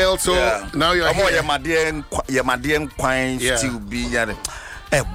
while, so now you're here. Yamadian Quine still be.